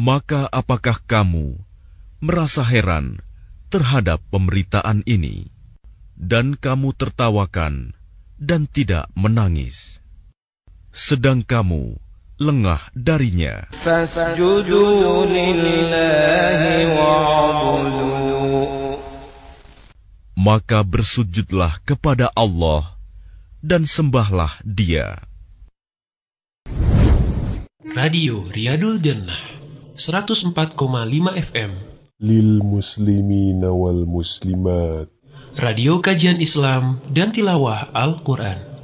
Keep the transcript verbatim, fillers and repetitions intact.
Maka apakah kamu merasa heran terhadap pemberitaan ini, dan kamu tertawakan dan tidak menangis, sedang kamu lengah darinya? فاسجدوا لله واعبدوا. Maka bersujudlah kepada Allah dan sembahlah Dia. Radio Riyadul Jannah seratus empat koma lima F M lil muslimin wal muslimat. Radio kajian Islam dan tilawah Al-Quran.